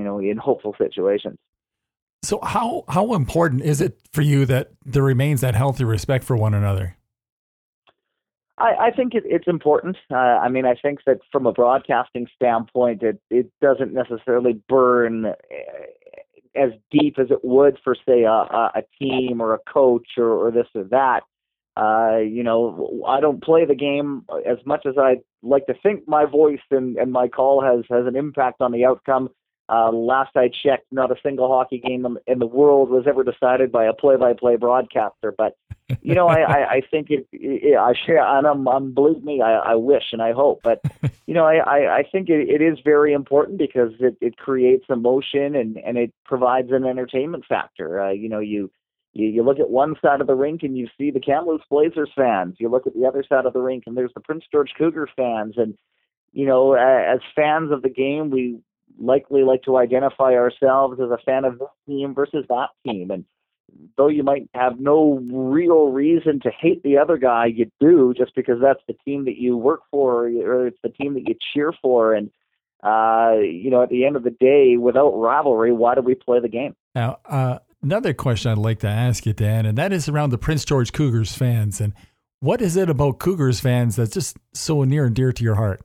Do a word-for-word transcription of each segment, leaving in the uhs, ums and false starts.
know, in hopeful situations. So how how important is it for you that there remains that healthy respect for one another? I, I think it, it's important. Uh, I mean, I think that from a broadcasting standpoint, it, it doesn't necessarily burn as deep as it would for, say, a, a team or a coach or, or this or that. Uh, you know, I don't play the game as much as I'd like to think my voice and, and my call has, has an impact on the outcome. Uh, last I checked, not a single hockey game in the world was ever decided by a play-by-play broadcaster. But, you know, I, I, I think it, it I share, and I'm, I'm, believe me, I, I wish and I hope. But, you know, I, I, I think it, it is very important because it, it creates emotion and, and it provides an entertainment factor. Uh, you know, you, you you look at one side of the rink and you see the Kamloops Blazers fans. You look at the other side of the rink and there's the Prince George Cougar fans. And, you know, as fans of the game, we likely like to identify ourselves as a fan of this team versus that team. And though you might have no real reason to hate the other guy, you do just because that's the team that you work for or it's the team that you cheer for. And, uh, you know, at the end of the day, without rivalry, why do we play the game? Now, uh, another question I'd like to ask you, Dan, and that is around the Prince George Cougars fans. And what is it about Cougars fans that's just so near and dear to your heart?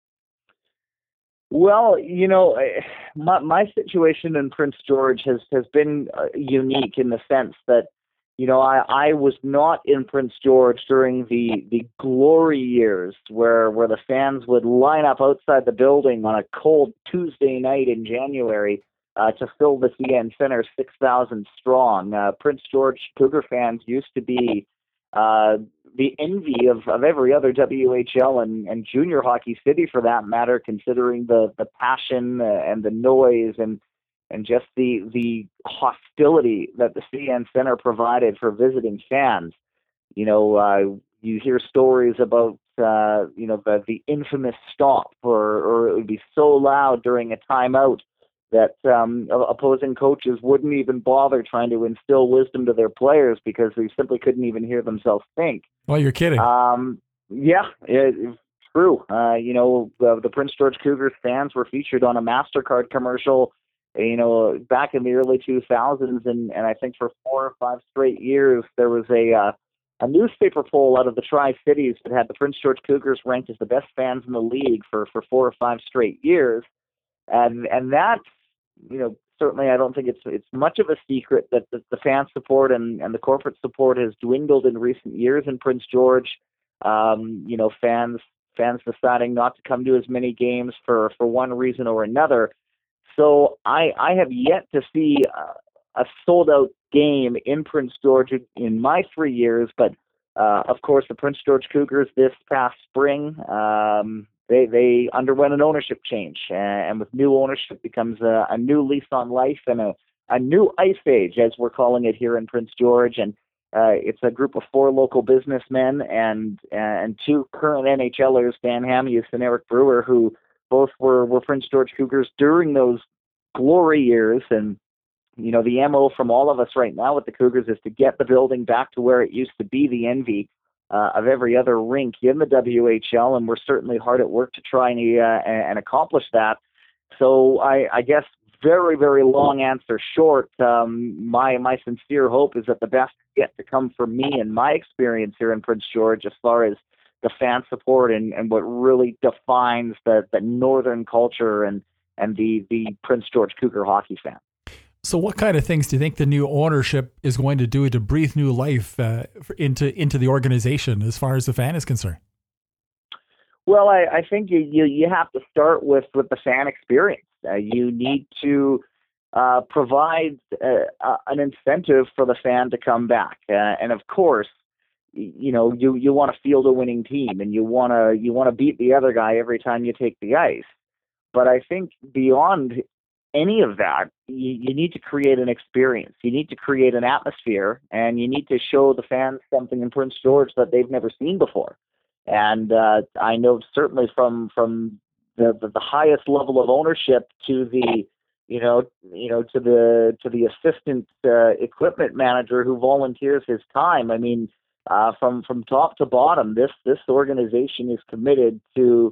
Well, you know, my, my situation in Prince George has, has been uh, unique in the sense that, you know, I, I was not in Prince George during the, the glory years where, where the fans would line up outside the building on a cold Tuesday night in January uh, to fill the C N Center six thousand strong. Uh, Prince George Cougar fans used to be uh, the envy of, of every other W H L and, and junior hockey city for that matter, considering the, the passion uh, and the noise and and just the the hostility that the C N Center provided for visiting fans. You know, uh, you hear stories about, uh, you know, the, the infamous stop, or, or it would be so loud during a timeout that um, opposing coaches wouldn't even bother trying to instill wisdom to their players because they simply couldn't even hear themselves think. Well, you're kidding. Um, yeah, it, it's true. Uh, you know, the, the Prince George Cougars fans were featured on a MasterCard commercial, you know, back in the early two thousands, and, and I think for four or five straight years, there was a uh, a newspaper poll out of the Tri-Cities that had the Prince George Cougars ranked as the best fans in the league for, for four or five straight years. And and that, you know, certainly I don't think it's it's much of a secret that the, the fan support and, and the corporate support has dwindled in recent years in Prince George. Um, you know, fans fans deciding not to come to as many games for, for one reason or another. So I I have yet to see a, a sold out game in Prince George in my three years. But uh, of course, the Prince George Cougars this past spring. Um, They they underwent an ownership change, uh, and with new ownership becomes a, a new lease on life and a, a new ice age, as we're calling it here in Prince George. And uh, it's a group of four local businessmen and and two current NHLers, Dan Hamius and Eric Brewer, who both were, were Prince George Cougars during those glory years. And, you know, the M O from all of us right now with the Cougars is to get the building back to where it used to be, the envy Uh, of every other rink in the W H L, and we're certainly hard at work to try and, uh, and accomplish that. So I, I guess very, very long answer short, um, my my sincere hope is that the best yet to come from me and my experience here in Prince George as far as the fan support and, and what really defines the, the northern culture and, and the, the Prince George Cougar hockey fan. So what kind of things do you think the new ownership is going to do to breathe new life uh, into into the organization as far as the fan is concerned? Well, I, I think you, you, you have to start with, with the fan experience. Uh, you need to uh, provide uh, uh, an incentive for the fan to come back. Uh, and of course, you know, you, you want to field a winning team and you want to you want to beat the other guy every time you take the ice. But I think beyond any of that, you, you need to create an experience. You need to create an atmosphere, and you need to show the fans something in Prince George that they've never seen before. And uh, I know certainly from from the, the, the highest level of ownership to the you know you know to the to the assistant uh, equipment manager who volunteers his time. I mean, uh, from from top to bottom, this this organization is committed to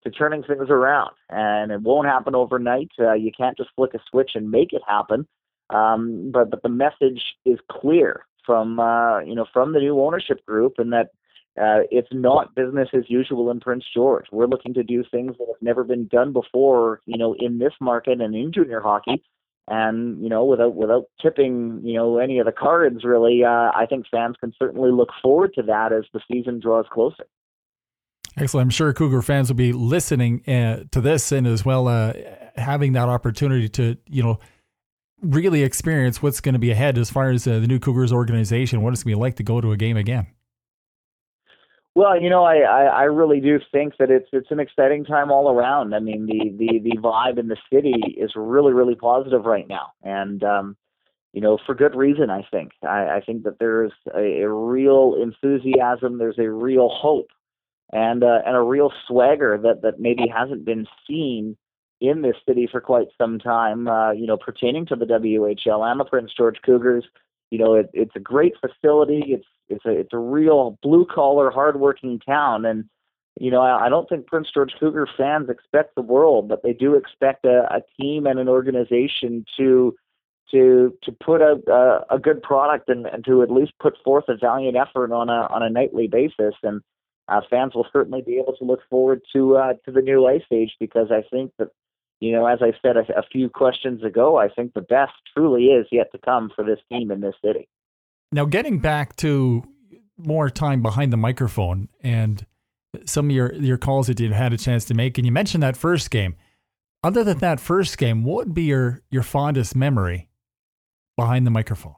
to turning things around, and it won't happen overnight. Uh, you can't just flick a switch and make it happen. Um, but but the message is clear from uh, you know from the new ownership group, and that uh, it's not business as usual in Prince George. We're looking to do things that have never been done before, you know, in this market and in junior hockey. And you know, without without tipping, you know, any of the cards, really, uh, I think fans can certainly look forward to that as the season draws closer. Excellent. I'm sure Cougar fans will be listening uh, to this, and as well uh, having that opportunity to, you know, really experience what's going to be ahead as far as uh, the new Cougars organization, what it's going to be like to go to a game again. Well, you know, I, I, I really do think that it's it's an exciting time all around. I mean, the, the, the vibe in the city is really, really positive right now. And, um, you know, for good reason, I think. I, I think that there's a, a real enthusiasm, there's a real hope, and uh, and a real swagger that, that maybe hasn't been seen in this city for quite some time, uh, you know, pertaining to the W H L and the Prince George Cougars. You know, it, it's a great facility. It's it's a it's a real blue collar, hardworking town, and you know, I, I don't think Prince George Cougar fans expect the world, but they do expect a, a team and an organization to to to put a a, a good product and, and to at least put forth a valiant effort on a on a nightly basis. And uh, fans will certainly be able to look forward to uh, to the new ice age, because I think that, you know, as I said a, a few questions ago, I think the best truly is yet to come for this team in this city. Now, getting back to more time behind the microphone and some of your, your calls that you had a chance to make, and you mentioned that first game. Other than that first game, what would be your, your fondest memory behind the microphone?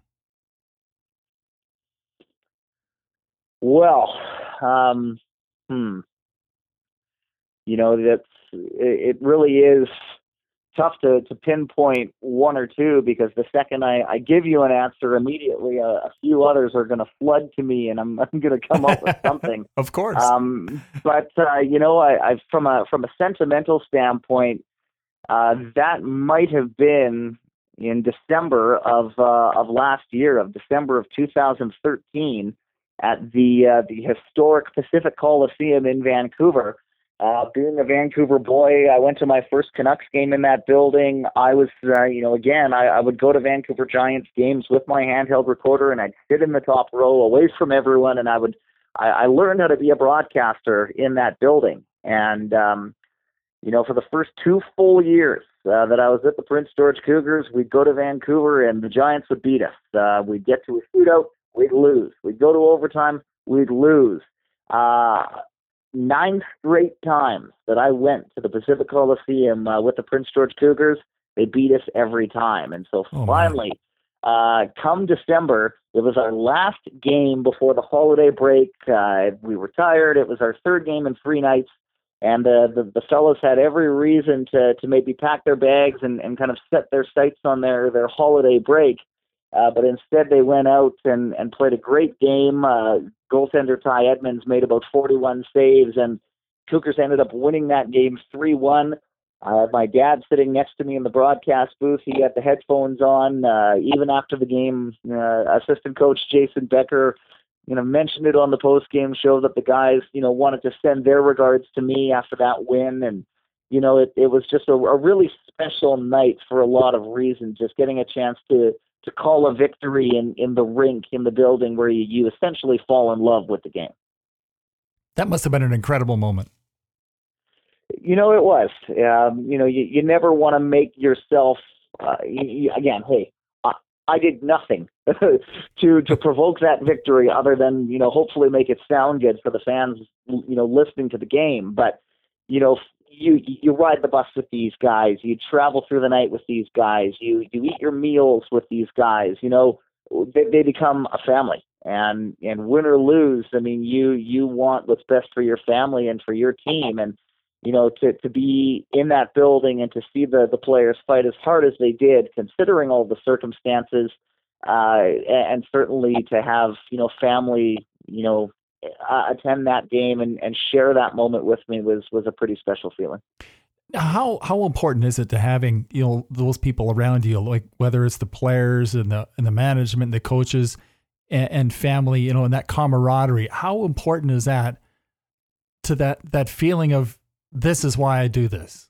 Well, um, hmm. You know, that's, it really is tough to, to pinpoint one or two, because the second I, I give you an answer, immediately a, a few others are going to flood to me, and I'm, I'm going to come up with something. Of course. Um, but uh, you know, I, I from a from a sentimental standpoint, uh, that might have been in December of uh, of last year, of December of two thousand thirteen, at the uh, the historic Pacific Coliseum in Vancouver. Uh, being a Vancouver boy, I went to my first Canucks game in that building. I was, uh, you know, again, I, I would go to Vancouver Giants games with my handheld recorder, and I'd sit in the top row away from everyone, and I would, I, I learned how to be a broadcaster in that building. And, um, you know, for the first two full years uh, that I was at the Prince George Cougars, we'd go to Vancouver, and the Giants would beat us. Uh, we'd get to a shootout, we'd lose. We'd go to overtime, we'd lose. Uh, Nine straight times that I went to the Pacific Coliseum uh, with the Prince George Cougars, they beat us every time. And so oh, finally, uh, come December, it was our last game before the holiday break. Uh, we were tired. It was our third game in three nights. And uh, the, the fellows had every reason to, to maybe pack their bags and, and kind of set their sights on their, their holiday break. Uh, but instead, they went out and, and played a great game. Uh, goaltender Ty Edmonds made about forty-one saves, and Cougars ended up winning that game three one. I had my dad sitting next to me in the broadcast booth. He had the headphones on. Uh, even after the game, uh, assistant coach Jason Becker, you know, mentioned it on the post-game show that the guys, you know, wanted to send their regards to me after that win. And, you know, it, it was just a, a really special night for a lot of reasons, just getting a chance to to call a victory in, in the rink, in the building where you, you essentially fall in love with the game. That must have been an incredible moment. You know, it was. Um, you know, you, you never want to make yourself, uh, you, you, again, hey, I, I did nothing to to provoke that victory other than, you know, hopefully make it sound good for the fans, you know, listening to the game. But, you know, You you ride the bus with these guys. You travel through the night with these guys. You you eat your meals with these guys. You know, they, they become a family. And and win or lose, I mean, you you want what's best for your family and for your team. And you know, to to be in that building and to see the the players fight as hard as they did, considering all the circumstances, uh, and certainly to have, you know, family, you know, Uh, attend that game and, and share that moment with me was was a pretty special feeling. How how important is it to having, you know, those people around you, like whether it's the players and the and the management, the coaches, and, and family, you know, and that camaraderie? How important is that to that that feeling of this is why I do this?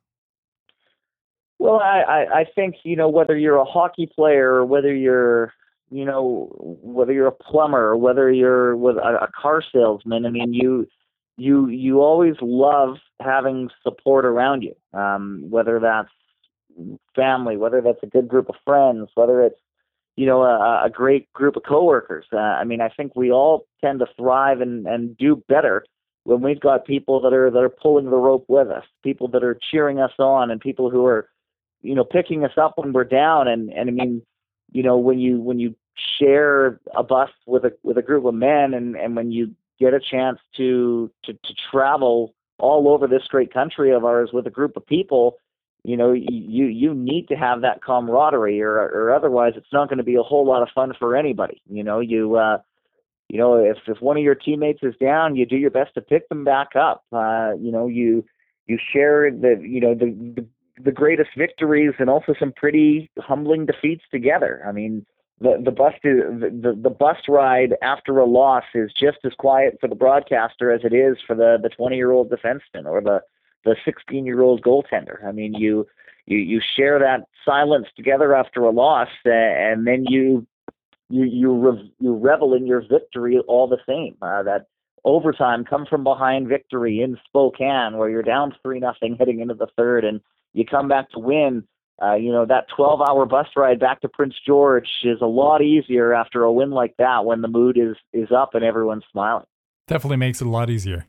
Well, I, I, I think, you know, whether you're a hockey player or whether you're, you know, whether you're a plumber or whether you're with a, a car salesman, I mean, you, you, you always love having support around you, um, whether that's family, whether that's a good group of friends, whether it's, you know, a, a great group of coworkers. Uh, I mean, I think we all tend to thrive and, and do better when we've got people that are that are pulling the rope with us, people that are cheering us on, and people who are, you know, picking us up when we're down. And, and I mean, you know, when you when you share a bus with a with a group of men, and, and when you get a chance to, to to travel all over this great country of ours with a group of people, you know, you you need to have that camaraderie, or or otherwise it's not going to be a whole lot of fun for anybody. You know, you uh, you know, if if one of your teammates is down, you do your best to pick them back up. Uh, you know, you you share the you know the, the the greatest victories and also some pretty humbling defeats together. I mean, the the bus the, the the bus ride after a loss is just as quiet for the broadcaster as it is for the the twenty year old defenseman or the the sixteen year old goaltender. I mean, you you you share that silence together after a loss, uh, and then you you you rev- you revel in your victory all the same. Uh, that overtime come from behind victory in Spokane, where you're down three nothing heading into the third, and you come back to win. Uh, you know, that twelve hour bus ride back to Prince George is a lot easier after a win like that, when the mood is is up and everyone's smiling. Definitely makes it a lot easier.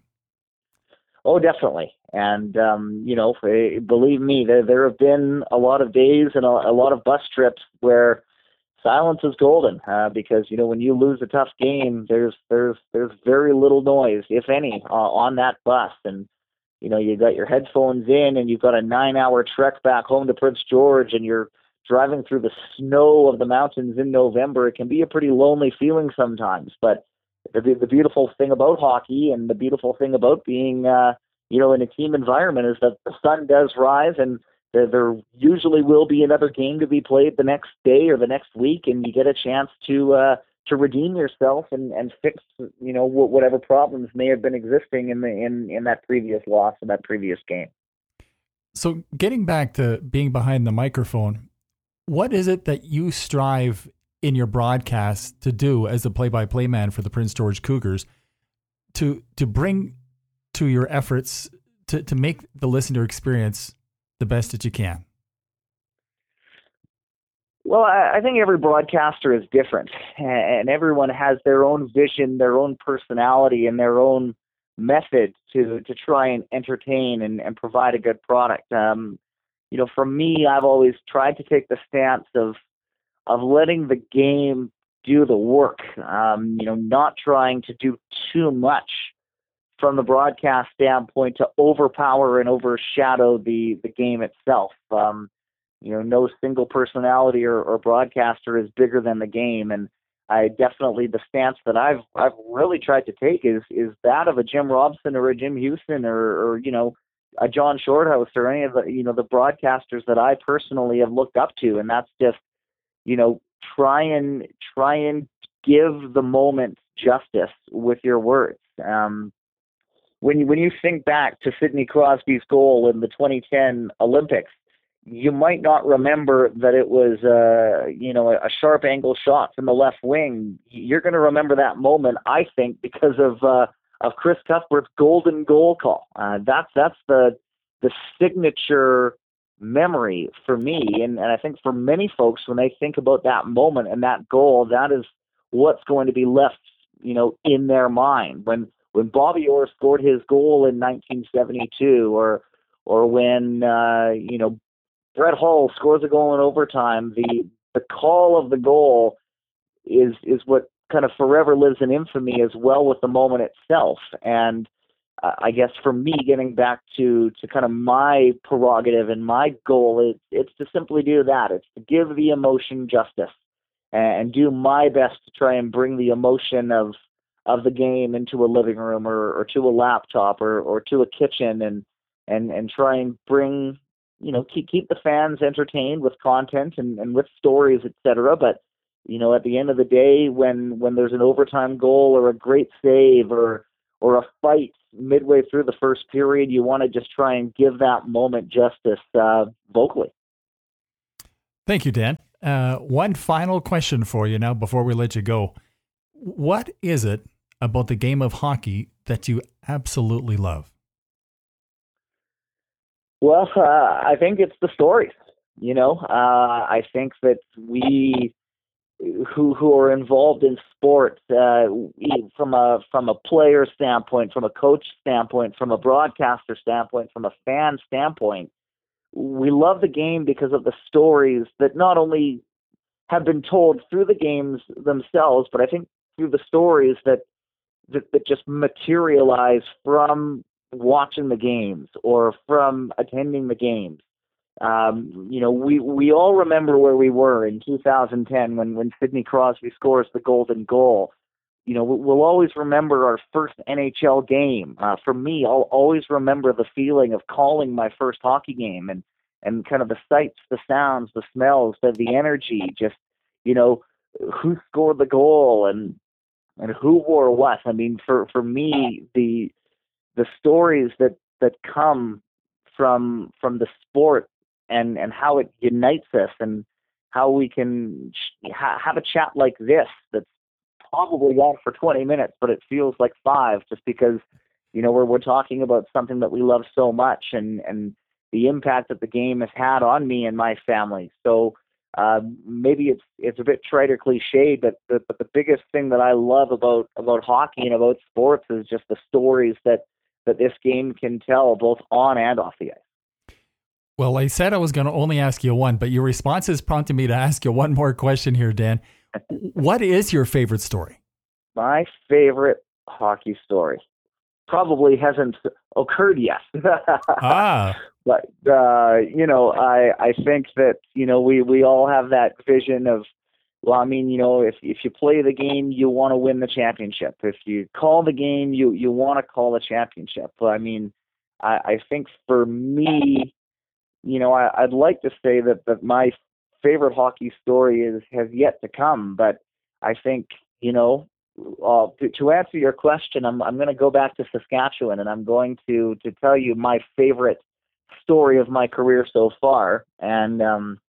Oh, definitely. And, um, you know, believe me, there, there have been a lot of days and a, a lot of bus trips where silence is golden, uh, because, you know, when you lose a tough game, there's there's there's very little noise, if any, uh, on that bus. And, you know, you got your headphones in and you've got a nine hour trek back home to Prince George, and you're driving through the snow of the mountains in November. It can be a pretty lonely feeling sometimes. But the, the beautiful thing about hockey and the beautiful thing about being, uh, you know, in a team environment is that the sun does rise, and there, there usually will be another game to be played the next day or the next week, and you get a chance to uh, to redeem yourself and, and fix, you know, wh- whatever problems may have been existing in the in, in that previous loss in that previous game. So getting back to being behind the microphone, what is it that you strive in your broadcast to do as a play-by-play man for the Prince George Cougars to to bring to your efforts to, to make the listener experience the best that you can? Well, I, I think every broadcaster is different, and everyone has their own vision, their own personality, and their own method to, to try and entertain and, and provide a good product. Um, you know, for me, I've always tried to take the stance of of letting the game do the work. Um, you know, not trying to do too much from the broadcast standpoint to overpower and overshadow the the game itself. Um, you know, no single personality or, or broadcaster is bigger than the game, and I definitely the stance that I've I've really tried to take is is that of a Jim Robson or a Jim Houston or, or you know a John Shorthouse or any of the you know the broadcasters that I personally have looked up to, and that's just you know, try and try and give the moment justice with your words. Um, when you, when you think back to Sidney Crosby's goal in the twenty ten Olympics, you might not remember that it was uh, you know a sharp angle shot from the left wing. You're going to remember that moment, I think, because of uh, of Chris Cuthbert's golden goal call. Uh, that's that's the the signature memory for me, and, and I think for many folks, when they think about that moment and that goal, that is what's going to be left, you know, in their mind. When when Bobby Orr scored his goal in nineteen seventy-two, or or when uh, you know Brett Hull scores a goal in overtime, the the call of the goal is is what kind of forever lives in infamy as well with the moment itself. And uh, I guess for me, getting back to, to kind of my prerogative and my goal, is it's to simply do that. It's to give the emotion justice and, and do my best to try and bring the emotion of of the game into a living room or, or to a laptop or, or to a kitchen, and and and try and bring, you know, keep keep the fans entertained with content and, and with stories, et cetera. But you know, at the end of the day, when when there's an overtime goal or a great save or or a fight midway through the first period, you want to just try and give that moment justice uh, vocally. Thank you, Dan. Uh, one final question for you now before we let you go. What is it about the game of hockey that you absolutely love? Well, uh, I think it's the stories. You know, uh, I think that we who who are involved in sports, uh, from a from a player standpoint, from a coach standpoint, from a broadcaster standpoint, from a fan standpoint, we love the game because of the stories that not only have been told through the games themselves, but I think through the stories that that, that just materialize from watching the games or from attending the games. Um, you know, we, we all remember where we were in two thousand ten when, when Sidney Crosby scores the golden goal. You know, we'll always remember our first N H L game. Uh, for me, I'll always remember the feeling of calling my first hockey game and, and kind of the sights, the sounds, the smells, the, the energy, just, you know, who scored the goal and, and who wore what. I mean, for, for me, the, the stories that, that come from, from the sport and, and how it unites us and how we can ha- have a chat like this that's probably on for twenty minutes, but it feels like five just because, you know, we're, we're talking about something that we love so much and, and the impact that the game has had on me and my family. So uh, maybe it's it's a bit trite or cliche, but the, but the biggest thing that I love about, about hockey and about sports is just the stories that, that this game can tell both on and off the ice. Well, I said I was going to only ask you one, but your responses prompted me to ask you one more question here, Dan. What is your favorite story? My favorite hockey story probably hasn't occurred yet. ah. But, uh, you know, I, I think that, you know, we, we all have that vision of, well, I mean, you know, if, if you play the game, you want to win the championship. If you call the game, you, you want to call the championship. I mean, I, I think for me, you know, I, I'd like to say that, that my favorite hockey story is has yet to come, but I think, you know, uh, to, to answer your question, I'm I'm going to go back to Saskatchewan, and I'm going to to tell you my favorite story of my career so far, and um,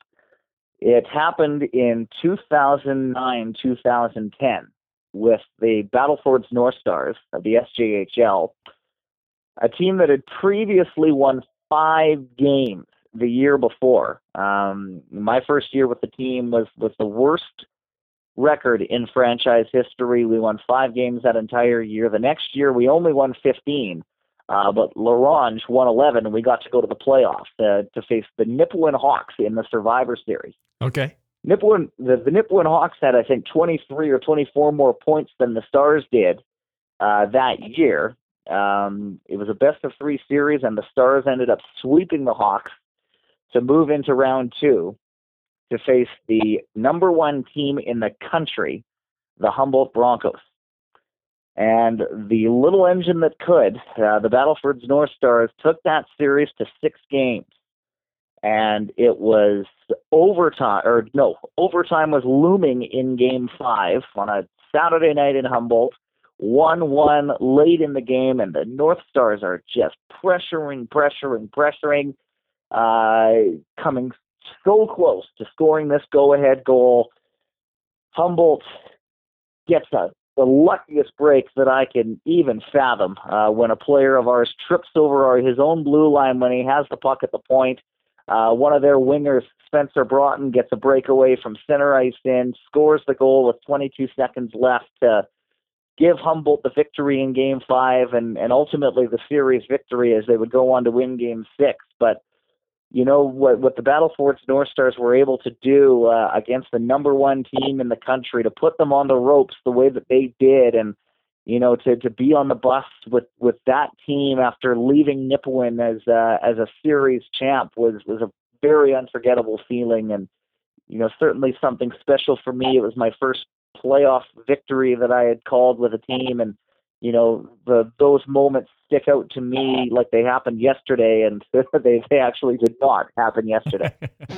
it happened in two thousand nine, two thousand ten with the Battlefords North Stars of the S J H L, a team that had previously won five games the year before. Um, my first year with the team was, was the worst record in franchise history. We won five games that entire year. The next year, we only won fifteen, uh, but L'Orange won eleven, and we got to go to the playoffs uh, to face the Nipawin Hawks in the Survivor Series. Okay. Nipawin, the, the Nipawin Hawks had, I think, twenty-three or twenty-four more points than the Stars did uh, that year. Um, it was a best of three series, and the Stars ended up sweeping the Hawks to move into round two to face the number one team in the country, the Humboldt Broncos. And the little engine that could, uh, the Battlefords North Stars, took that series to six games. And it was overtime, or no, overtime was looming in game five on a Saturday night in Humboldt. one one late in the game, and the North Stars are just pressuring, pressuring, pressuring, uh, coming so close to scoring this go-ahead goal. Humboldt gets a, the luckiest break that I can even fathom uh, when a player of ours trips over our, his own blue line when he has the puck at the point. Uh, one of their wingers, Spencer Broughton, gets a breakaway from center ice in, scores the goal with twenty-two seconds left to give Humboldt the victory in game five and, and ultimately the series victory as they would go on to win game six. But, you know, what, what the Battlefords North Stars were able to do uh, against the number one team in the country, to put them on the ropes the way that they did, and, you know, to, to be on the bus with, with that team after leaving Nipawin as, uh, as a series champ was, was a very unforgettable feeling, and, you know, certainly something special for me. It was my first playoff victory that I had called with a team, and you know the those moments stick out to me like they happened yesterday, and they they actually did not happen yesterday.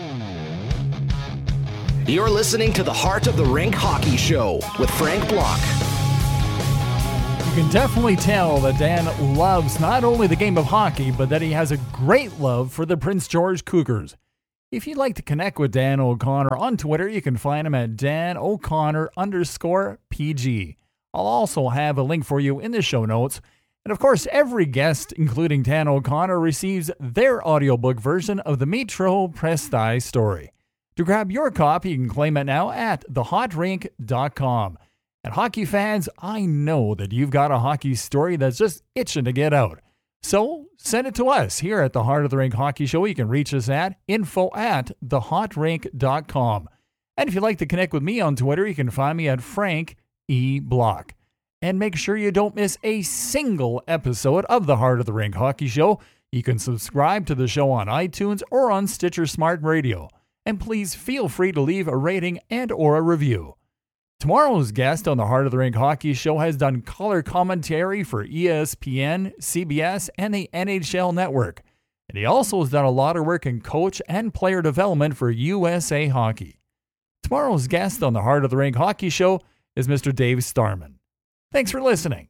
You're listening to the Heart of the Rink Hockey Show with Frank Block. You can definitely tell that Dan loves not only the game of hockey, but that he has a great love for the Prince George Cougars. If you'd like to connect with Dan O'Connor on Twitter, you can find him at Dan O'Connor underscore PG. I'll also have a link for you in the show notes. And of course, every guest, including Dan O'Connor, receives their audiobook version of the Metro Presti story. To grab your copy, you can claim it now at the hot rink dot com. And hockey fans, I know that you've got a hockey story that's just itching to get out. So send it to us here at the Heart of the Rink Hockey Show. You can reach us at info at the hot rink dot com. And if you'd like to connect with me on Twitter, you can find me at Frank E. Block. And make sure you don't miss a single episode of the Heart of the Rink Hockey Show. You can subscribe to the show on iTunes or on Stitcher Smart Radio. And please feel free to leave a rating and or a review. Tomorrow's guest on the Heart of the Rink Hockey Show has done color commentary for E S P N, C B S, and the N H L Network. And he also has done a lot of work in coach and player development for U S A Hockey. Tomorrow's guest on the Heart of the Rink Hockey Show is Mister Dave Starman. Thanks for listening.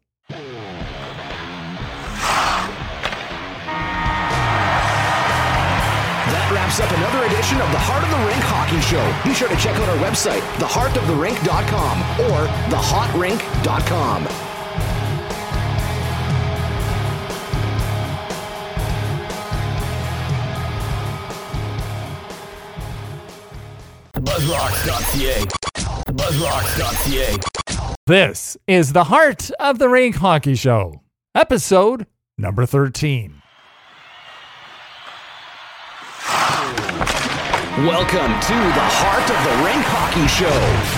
Wraps up another edition of the Heart of the Rink Hockey Show. Be sure to check out our website, the heart of the rink dot com or the hot rink dot com. buzzrocks dot c a buzzrocks dot c a This is the Heart of the Rink Hockey Show, episode number thirteen. Welcome to the Heart of the Rink Hockey Show.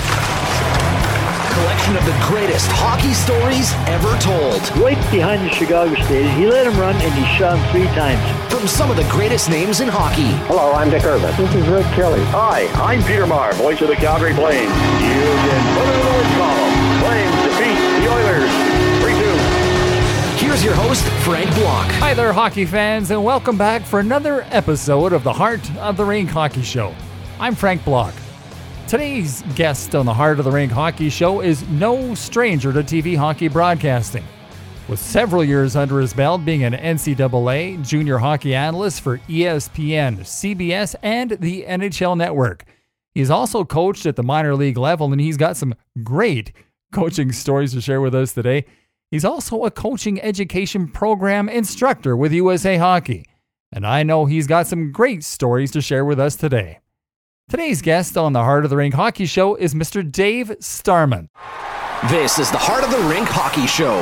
Collection of the greatest hockey stories ever told. Right behind the Chicago Stadium. He let him run and he shot him three times. From some of the greatest names in hockey. Hello, I'm Dick Irvin. This is Rick Kelly. Hi, I'm Peter Maher, voice of the Calgary Flames. You can put it in the win column. Flames defeat the Oilers. three two. Here's your host, Frank Block. Hi there, hockey fans, and welcome back for another episode of the Heart of the Rink Hockey Show. I'm Frank Block. Today's guest on the Heart of the Rink Hockey Show is no stranger to T V hockey broadcasting. With several years under his belt being an N C double A junior hockey analyst for E S P N, C B S, and the N H L Network. He's also coached at the minor league level, and he's got some great coaching stories to share with us today. He's also a coaching education program instructor with U S A Hockey, and I know he's got some great stories to share with us today. Today's guest on the Heart of the Rink Hockey Show is Mister Dave Starman. This is the Heart of the Rink Hockey Show.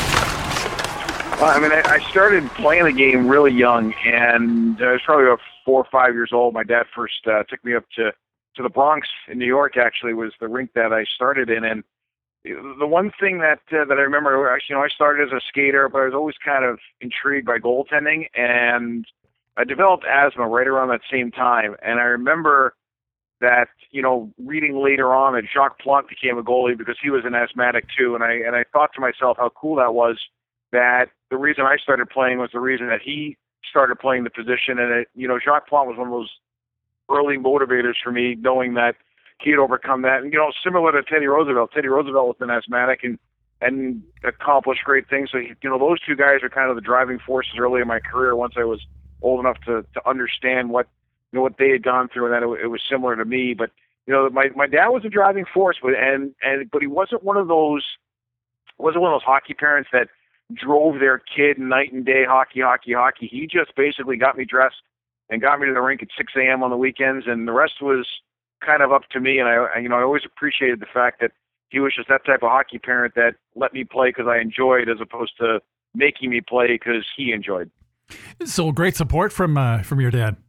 Well, I mean, I, I started playing the game really young, and I was probably about four or five years old. My dad first uh, took me up to, to the Bronx in New York, actually, was the rink that I started in, and the one thing that uh, that I remember, actually, you know, I started as a skater, but I was always kind of intrigued by goaltending, and I developed asthma right around that same time. And I remember that, you know, reading later on that Jacques Plante became a goalie because he was an asthmatic too, and I and I thought to myself how cool that was. That the reason I started playing was the reason that he started playing the position, and it, you know, Jacques Plante was one of those early motivators for me, knowing that he had overcome that. And, you know, similar to Teddy Roosevelt, Teddy Roosevelt was an asthmatic and, and accomplished great things. So, you know, those two guys are kind of the driving forces early in my career once I was old enough to, to understand what, you know, what they had gone through and that it, it was similar to me. But, you know, my, my dad was a driving force, but, and, and, but he wasn't one of those, wasn't one of those hockey parents that drove their kid night and day, hockey, hockey, hockey. He just basically got me dressed and got me to the rink at six a.m. on the weekends, and the rest was kind of up to me. And I, you know, I always appreciated the fact that he was just that type of hockey parent that let me play because I enjoyed, as opposed to making me play because he enjoyed. So great support from uh, from your dad.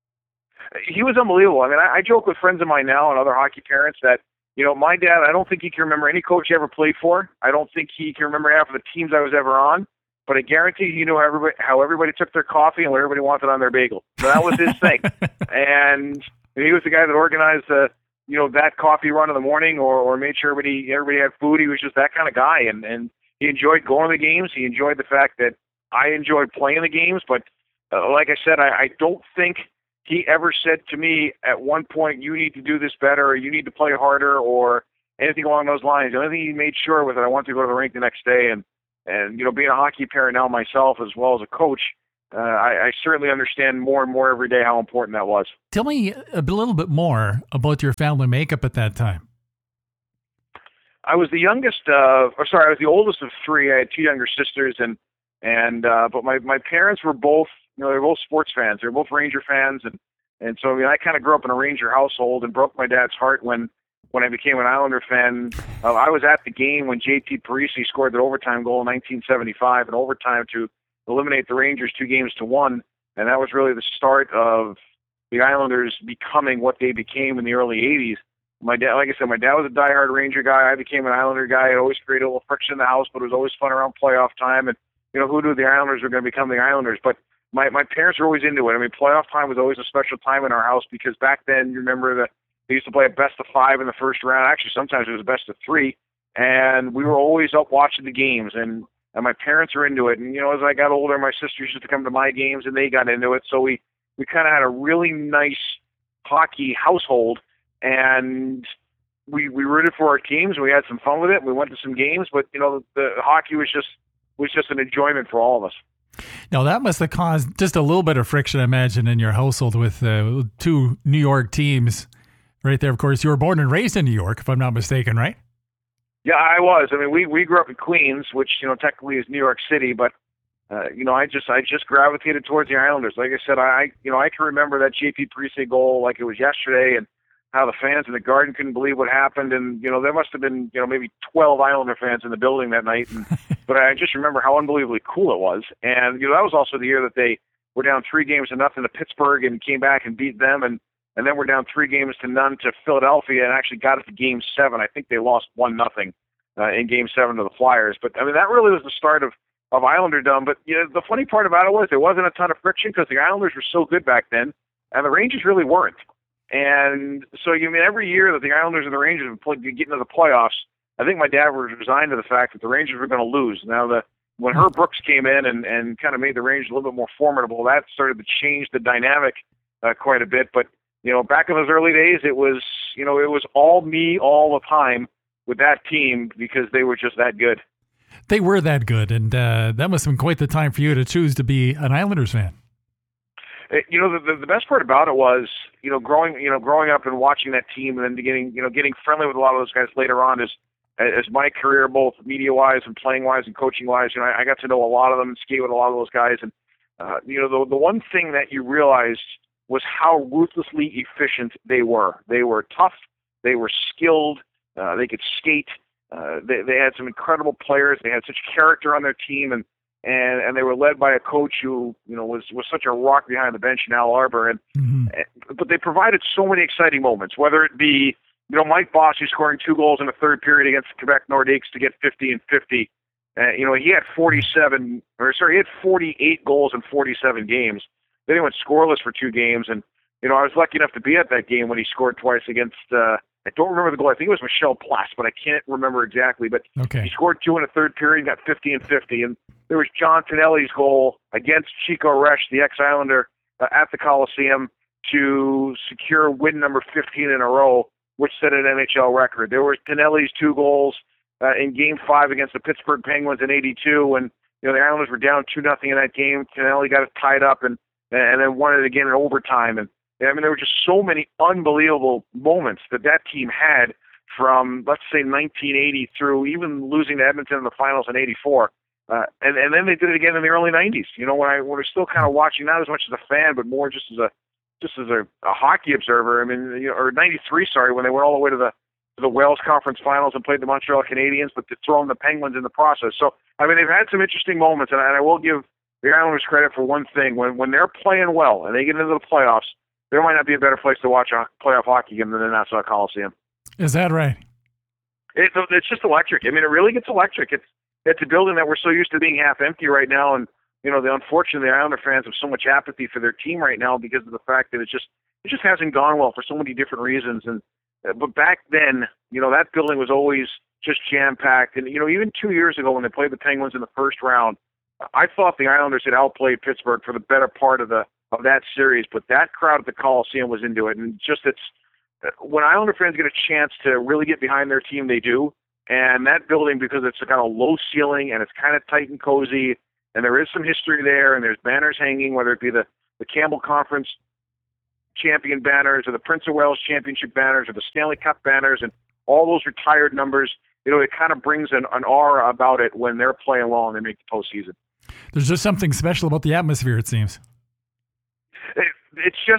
He was unbelievable. I mean, I, I joke with friends of mine now and other hockey parents that, you know, my dad, I don't think he can remember any coach he ever played for. I don't think he can remember half of the teams I was ever on. But I guarantee you know how everybody, how everybody took their coffee and what everybody wanted on their bagel. So that was his thing. And he was the guy that organized the, you know, that coffee run in the morning, or, or made sure everybody everybody had food. He was just that kind of guy, and, and he enjoyed going to the games. He enjoyed the fact that I enjoyed playing the games. But uh, like I said, I, I don't think he ever said to me at one point, you need to do this better, or you need to play harder, or anything along those lines. The only thing he made sure was that I wanted to go to the rink the next day, and and you know, being a hockey parent now myself as well as a coach, uh, I, I certainly understand more and more every day how important that was. Tell me a little bit more about your family makeup at that time. I was the youngest, uh, or sorry, I was the oldest of three. I had two younger sisters, and and uh, but my my parents were both, you know, they were both sports fans. They were both Ranger fans, and and so I mean, I kind of grew up in a Ranger household and broke my dad's heart when when I became an Islander fan. Uh, I was at the game when J T Parisi scored that overtime goal in nineteen seventy-five, in overtime to eliminate the Rangers two games to one, and that was really the start of the Islanders becoming what they became in the early eighties. My dad, like I said, my dad was a diehard Ranger guy. I became an Islander guy. It always created a little friction in the house, but it was always fun around playoff time. And, you know, who knew the Islanders were going to become the Islanders? But my, my parents were always into it. I mean, playoff time was always a special time in our house because back then, you remember that they used to play a best of five in the first round. Actually, sometimes it was a best of three. And we were always up watching the games. And, and my parents were into it. And, you know, as I got older, my sisters used to come to my games, and they got into it. So we, we kind of had a really nice hockey household. And we we rooted for our teams. We had some fun with it. We went to some games, but you know, the, the hockey was just was just an enjoyment for all of us. Now that must have caused just a little bit of friction, I imagine, in your household with uh, two New York teams right there. Of course, you were born and raised in New York, if I'm not mistaken, right? Yeah, I was. I mean, we we grew up in Queens, which you know technically is New York City, but uh, you know, I just I just gravitated towards the Islanders. Like I said, I you know I can remember that J P Parise goal like it was yesterday, and how the fans in the Garden couldn't believe what happened. And, you know, there must have been, you know, maybe twelve Islander fans in the building that night. And, but I just remember how unbelievably cool it was. And, you know, that was also the year that they were down three games to nothing to Pittsburgh and came back and beat them. And, and then we're down three games to none to Philadelphia and actually got it to game seven. I think they lost one nothing uh, in game seven to the Flyers. But, I mean, that really was the start of, of Islanderdom. But, you know, the funny part about it was there wasn't a ton of friction because the Islanders were so good back then and the Rangers really weren't. And so, you mean, every year that the Islanders and the Rangers would play, get into the playoffs, I think my dad was resigned to the fact that the Rangers were going to lose. Now, the when Herb Brooks came in and, and kind of made the Rangers a little bit more formidable, that started to change the dynamic uh, quite a bit. But, you know, back in those early days, it was, you know, it was all me all the time with that team because they were just that good. They were that good, and uh, that must have been quite the time for you to choose to be an Islanders fan. You know, the, the best part about it was, you know, growing, you know, growing up and watching that team, and then getting, you know, getting friendly with a lot of those guys later on as, as my career, both media-wise and playing-wise and coaching-wise. You know, I, I got to know a lot of them and skate with a lot of those guys. And, uh, you know, the the one thing that you realized was how ruthlessly efficient they were. They were tough. They were skilled. Uh, they could skate. Uh, they they had some incredible players. They had such character on their team, and. And and they were led by a coach who, you know, was, was such a rock behind the bench in Al Arbor. And, mm-hmm. and but they provided so many exciting moments, whether it be, you know, Mike Bossy scoring two goals in the third period against Quebec Nordiques to get fifty and fifty. Uh, you know, he had forty-seven, or sorry, he had forty-eight goals in forty-seven games. Then he went scoreless for two games. And, you know, I was lucky enough to be at that game when he scored twice against, uh, I don't remember the goal. I think it was Michel Place, but I can't remember exactly. But okay. He scored two in the third period, got fifty and fifty. And there was John Tonelli's goal against Chico Resch, the ex-Islander, uh, at the Coliseum to secure win number fifteen in a row, which set an N H L record. There was Tonelli's two goals uh, in Game Five against the Pittsburgh Penguins in eighty-two, when you know the Islanders were down two nothing in that game. Tonelli got it tied up and and then won it again in overtime. And I mean, there were just so many unbelievable moments that that team had from, let's say, nineteen eighty through even losing to Edmonton in the finals in eighty-four. Uh, and, and then they did it again in the early nineties. You know, when I when we're still kind of watching, not as much as a fan, but more just as a just as a, a hockey observer. I mean, you know, or ninety-three, sorry, when they went all the way to the to the Wales Conference Finals and played the Montreal Canadiens, but thrown the Penguins in the process. So, I mean, they've had some interesting moments, and I, and I will give the Islanders credit for one thing: when when they're playing well and they get into the playoffs, there might not be a better place to watch a playoff hockey game than the Nassau Coliseum. Is that right? It, it's just electric. I mean, it really gets electric. It's it's a building that we're so used to being half empty right now, and you know, the unfortunately, the Islander fans have so much apathy for their team right now because of the fact that it just it just hasn't gone well for so many different reasons. And uh, but back then, you know, that building was always just jam packed. And you know, even two years ago when they played the Penguins in the first round, I thought the Islanders had outplayed Pittsburgh for the better part of the of that series. But that crowd at the Coliseum was into it, and just it's when Islander fans get a chance to really get behind their team, they do. And that building, because it's got a low ceiling and it's kind of tight and cozy, and there is some history there, and there's banners hanging, whether it be the, the Campbell Conference champion banners or the Prince of Wales championship banners or the Stanley Cup banners and all those retired numbers, you know, it kind of brings an, an aura about it when they're playing well and they make the postseason. There's just something special about the atmosphere, it seems. It, it's just,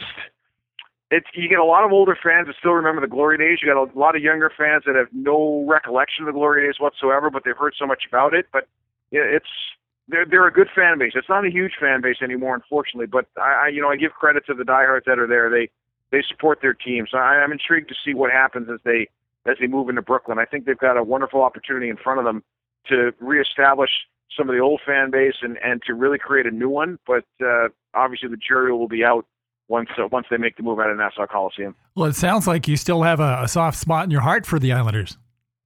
it's, you get a lot of older fans that still remember the glory days. You got a lot of younger fans that have no recollection of the glory days whatsoever, but they've heard so much about it. But it's, they're, they're a good fan base. It's not a huge fan base anymore, unfortunately, but I, I you know, I give credit to the diehards that are there. They, they support their team. So I, I'm intrigued to see what happens as they, as they move into Brooklyn. I think they've got a wonderful opportunity in front of them to reestablish some of the old fan base and, and to really create a new one. But uh, obviously the jury will be out once uh, once they make the move out of Nassau Coliseum. Well, it sounds like you still have a, a soft spot in your heart for the Islanders.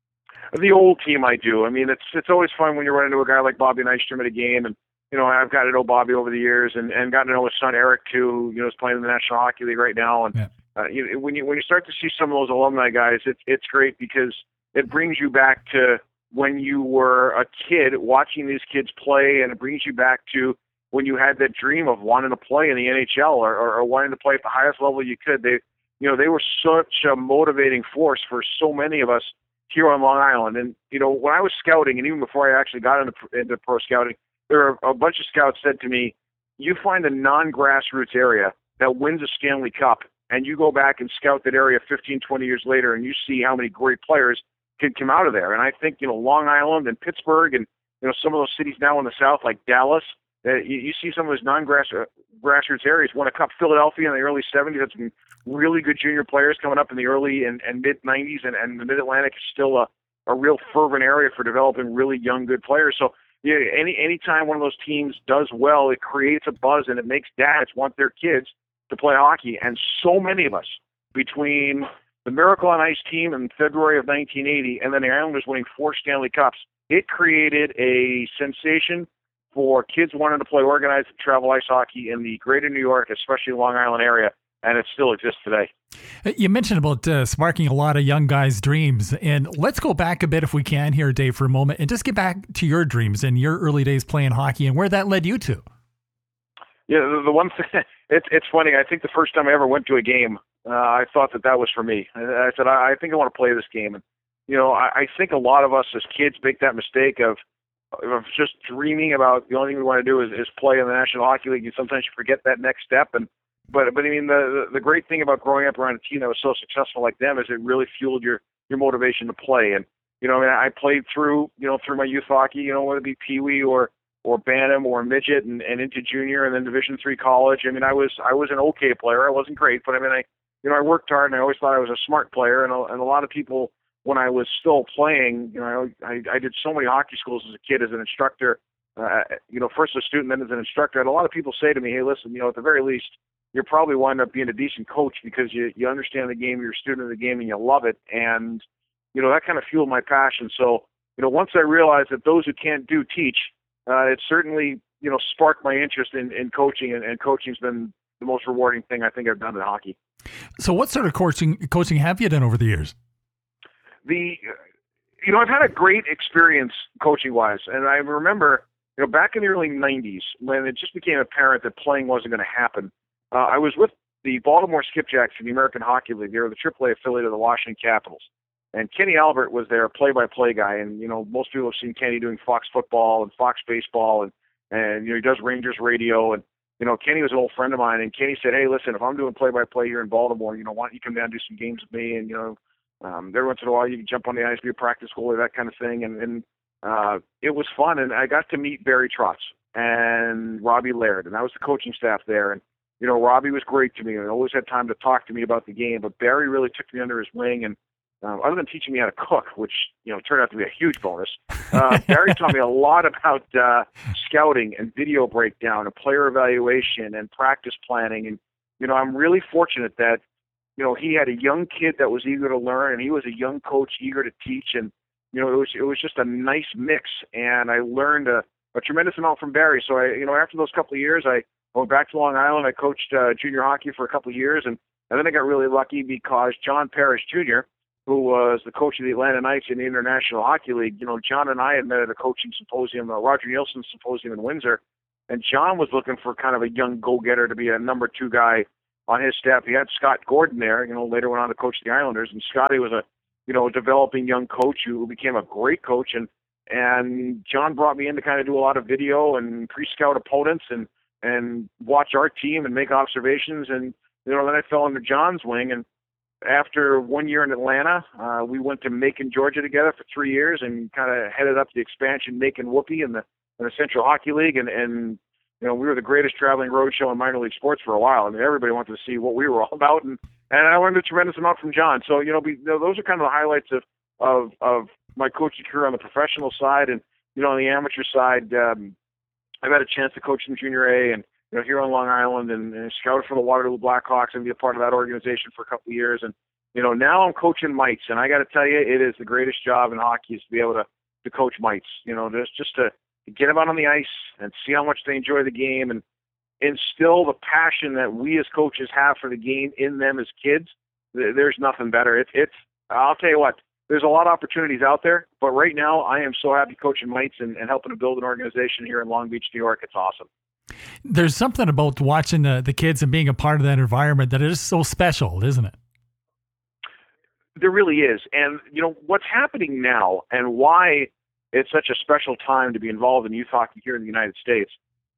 The old team, I do. I mean, it's it's always fun when you run into a guy like Bobby Nystrom at a game. And, you know, I've gotten to know Bobby over the years and, and gotten to know his son Eric, too, who, you know, is playing in the National Hockey League right now. And yeah. uh, you, when you when you start to see some of those alumni guys, it's it's great because it brings you back to when you were a kid watching these kids play, and it brings you back to when you had that dream of wanting to play in the N H L or, or, or wanting to play at the highest level you could. They, you know, they were such a motivating force for so many of us here on Long Island. And, you know, when I was scouting, and even before I actually got into, into pro scouting, there were a bunch of scouts said to me, you find a non-grassroots area that wins a Stanley Cup, and you go back and scout that area fifteen, twenty years later, and you see how many great players can come out of there. And I think, you know, Long Island and Pittsburgh and, you know, some of those cities now in the South, like Dallas, uh, you, you see some of those non-grassroots areas won a cup. Philadelphia in the early seventies had some really good junior players coming up in the early and, and mid-nineties, and, and the Mid-Atlantic is still a, a real fervent area for developing really young, good players. So yeah, any any time one of those teams does well, it creates a buzz, and it makes dads want their kids to play hockey. And so many of us, between the Miracle on Ice team in February of nineteen eighty and then the Islanders winning four Stanley Cups, it created a sensation for kids wanting to play organized travel ice hockey in the greater New York, especially Long Island area, and it still exists today. You mentioned about uh, sparking a lot of young guys' dreams, and let's go back a bit if we can here, Dave, for a moment, and just get back to your dreams and your early days playing hockey and where that led you to. Yeah, the, the one thing, it's it's funny, I think the first time I ever went to a game, uh, I thought that that was for me. I, I said, I, I think I want to play this game. And, you know, I, I think a lot of us as kids make that mistake of, of just dreaming about the only thing we want to do is, is play in the National Hockey League. And sometimes you forget that next step. And But, but I mean, the, the the great thing about growing up around a team that was so successful like them is it really fueled your, your motivation to play. And, you know, I mean, I played through, you know, through my youth hockey, you know, whether it be Pee Wee or, or Bantam or midget and, and into junior and then Division three college. I mean, I was, I was an okay player. I wasn't great, but I mean, I, you know, I worked hard and I always thought I was a smart player. And a, and a lot of people, when I was still playing, you know, I, I did so many hockey schools as a kid as an instructor, uh, you know, first as a student, then as an instructor. I had a lot of people say to me, hey, listen, you know, at the very least, you'll probably wind up being a decent coach because you, you understand the game, you're a student of the game, and you love it. And, you know, that kind of fueled my passion. So, you know, once I realized that those who can't do teach, uh, it certainly, you know, sparked my interest in, in coaching, and, and coaching's been the most rewarding thing I think I've done in hockey. So what sort of coaching coaching have you done over the years? The, you know, I've had a great experience coaching-wise, and I remember, you know, back in the early nineties when it just became apparent that playing wasn't going to happen, Uh, I was with the Baltimore Skipjacks in the American Hockey League. They were the triple A affiliate of the Washington Capitals. And Kenny Albert was their play-by-play guy. And, you know, most people have seen Kenny doing Fox Football and Fox Baseball. And, and you know, he does Rangers Radio. And, you know, Kenny was an old friend of mine. And Kenny said, hey, listen, if I'm doing play-by-play here in Baltimore, you know, why don't you come down and do some games with me? And, you know, um, every once in a while you can jump on the ice, be a practice goalie, that kind of thing. And, and uh, it was fun. And I got to meet Barry Trotz and Robbie Laird. And that was the coaching staff there. And, you know, Robbie was great to me. He always had time to talk to me about the game, but Barry really took me under his wing. And um, other than teaching me how to cook, which, you know, turned out to be a huge bonus, uh, Barry taught me a lot about uh, scouting and video breakdown and player evaluation and practice planning. And, you know, I'm really fortunate that, you know, he had a young kid that was eager to learn, and he was a young coach eager to teach. And, you know, it was, it was just a nice mix. And I learned a, a tremendous amount from Barry. So, I, you know, after those couple of years, I, I went back to Long Island. I coached uh, junior hockey for a couple of years, and, and then I got really lucky because John Parrish Junior, who was the coach of the Atlanta Knights in the International Hockey League, you know, John and I had met at a coaching symposium, uh, Roger Nielsen symposium in Windsor, and John was looking for kind of a young go-getter to be a number two guy on his staff. He had Scott Gordon there, you know, later went on to coach the Islanders, and Scotty was a, you know, a developing young coach who became a great coach, and and John brought me in to kind of do a lot of video and pre-scout opponents and and watch our team and make observations, and you know, then I fell under John's wing, and after one year in Atlanta, uh, we went to Macon, Georgia together for three years and kind of headed up the expansion Macon Whoopie in the, in the Central Hockey League. And, and, you know, we were the greatest traveling road show in minor league sports for a while. I mean, everybody wanted to see what we were all about. And, and I learned a tremendous amount from John. So, you know, we, you know, those are kind of the highlights of, of, of my coaching career on the professional side. And, you know, on the amateur side, um, I've had a chance to coach in Junior A and, you know, here on Long Island, and, and scouted for the Waterloo Blackhawks and be a part of that organization for a couple of years. And, you know, now I'm coaching mites, and I got to tell you, it is the greatest job in hockey is to be able to, to coach mites. You know, just, just to, to get them out on the ice and see how much they enjoy the game and instill the passion that we as coaches have for the game in them as kids. There's nothing better. It's, it's, I'll tell you what, there's a lot of opportunities out there, but right now I am so happy coaching mites and, and helping to build an organization here in Long Beach, New York. It's awesome. There's something about watching the, the kids and being a part of that environment that is so special, isn't it? There really is. And, you know, what's happening now and why it's such a special time to be involved in youth hockey here in the United States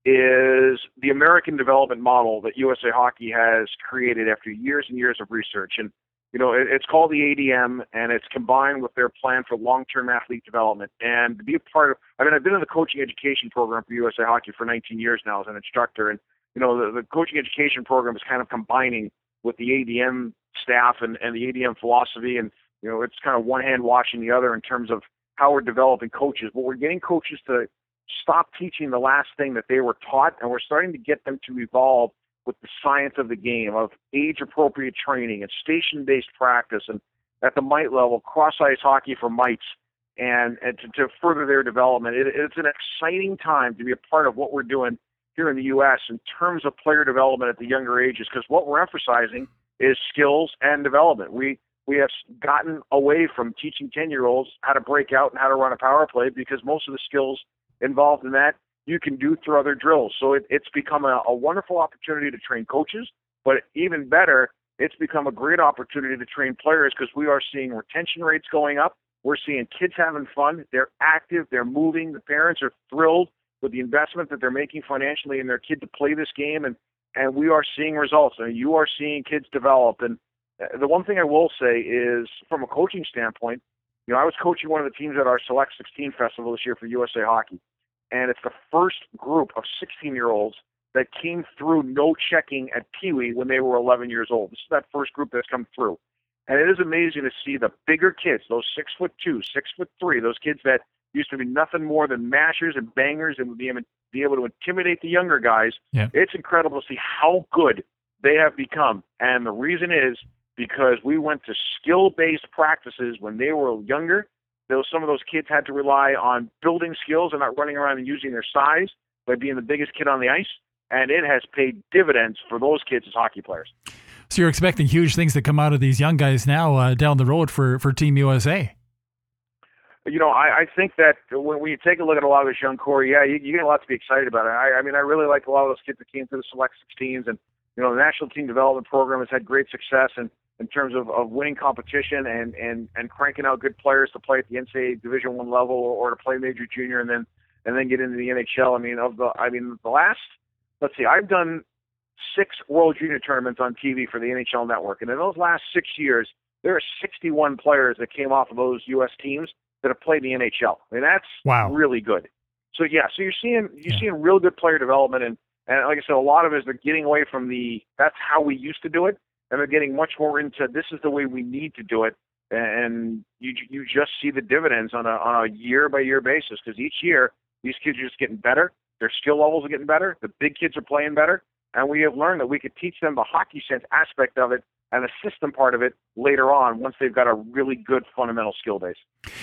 is the American development model that U S A Hockey has created after years and years of research. And, you know, it, it's called the A D M, and it's combined with their plan for long-term athlete development. And to be a part of, I mean, I've been in the coaching education program for U S A Hockey for nineteen years now as an instructor. And, you know, the, the coaching education program is kind of combining with the A D M staff and, and the A D M philosophy. And, you know, it's kind of one hand washing the other in terms of how we're developing coaches. But we're getting coaches to stop teaching the last thing that they were taught, and we're starting to get them to evolve with the science of the game, of age-appropriate training and station-based practice, and at the mite level, cross-ice hockey for mites, and, and to, to further their development. It, it's an exciting time to be a part of what we're doing here in the U S in terms of player development at the younger ages, because what we're emphasizing is skills and development. We we have gotten away from teaching ten-year-olds how to break out and how to run a power play, because most of the skills involved in that you can do through other drills. So it, it's become a, a wonderful opportunity to train coaches, but even better, it's become a great opportunity to train players, because we are seeing retention rates going up. We're seeing kids having fun. They're active. They're moving. The parents are thrilled with the investment that they're making financially in their kid to play this game, and, and we are seeing results. And you are seeing kids develop. And the one thing I will say is, from a coaching standpoint, you know, I was coaching one of the teams at our Select sixteen Festival this year for U S A Hockey. And it's the first group of sixteen-year-olds that came through no checking at Pee Wee when they were eleven years old. This is that first group that's come through. And it is amazing to see the bigger kids, those six foot two, six foot three, those kids that used to be nothing more than mashers and bangers and would be able, be able to intimidate the younger guys. Yeah. It's incredible to see how good they have become. And the reason is because we went to skill-based practices when they were younger. Those, some of those kids had to rely on building skills and not running around and using their size by being the biggest kid on the ice. And it has paid dividends for those kids as hockey players. So you're expecting huge things to come out of these young guys now uh, down the road for, for Team U S A. You know, I, I think that when we take a look at a lot of this young core, yeah, you, you get a lot to be excited about. It. I, I mean, I really like a lot of those kids that came through the Select sixteens. And, you know, the National Team Development Program has had great success in, in terms of, of winning competition and, and, and cranking out good players to play at the N C double A Division One level or, or to play major junior and then and then get into the N H L. I mean, of the I mean the last let's see, I've done six World Junior tournaments on T V for the N H L Network, and in those last six years, there are sixty-one players that came off of those U S teams that have played the N H L. I mean, that's wow. really good. So yeah, so you're seeing you're yeah. seeing real good player development, and and like I said, a lot of it is they're getting away from the that's how we used to do it, and they're getting much more into this is the way we need to do it, and you you just see the dividends on a on a year by year basis, because each year these kids are just getting better, their skill levels are getting better, the big kids are playing better, and we have learned that we could teach them the hockey sense aspect of it and the system part of it later on once they've got a really good fundamental skill base.